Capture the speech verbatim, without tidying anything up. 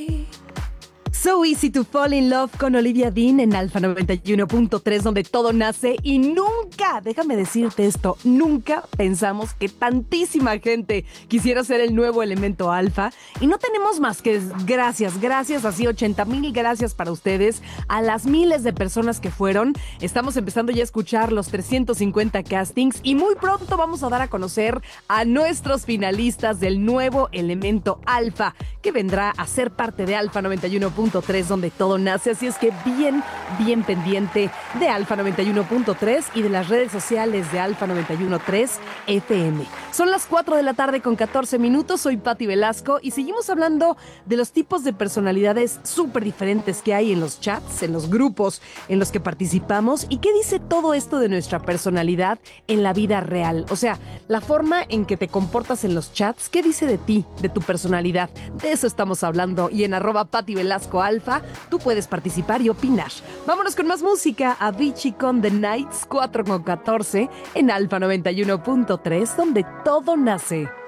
So Easy to Fall in Love con Olivia Dean en Alfa noventa y uno punto tres, donde todo nace. Y nunca, déjame decirte esto, nunca pensamos que tantísima gente quisiera ser el nuevo elemento alfa. Y no tenemos más que gracias, gracias, así ochenta mil gracias para ustedes, a las miles de personas que fueron. Estamos empezando ya a escuchar los trescientos cincuenta castings y muy pronto vamos a dar a conocer a nuestros finalistas del nuevo elemento alfa, que vendrá a ser parte de Alfa noventa y uno punto tres, donde todo nace. Así es que bien, bien pendiente de Alfa noventa y uno punto tres y de las redes sociales de Alfa noventa y uno punto tres F M. Son las cuatro de la tarde con catorce minutos. Soy Pati Velasco y seguimos hablando de los tipos de personalidades súper diferentes que hay en los chats, en los grupos en los que participamos. ¿Y qué dice todo esto de nuestra personalidad en la vida real? O sea, la forma en que te comportas en los chats, ¿qué dice de ti, de tu personalidad? De eso estamos hablando. Y en arroba Pati Velasco Alfa, tú puedes participar y opinar. Vámonos con más música. Avicii con The Nights, cuatro con catorce, en Alfa noventa y uno punto tres, donde todo nace.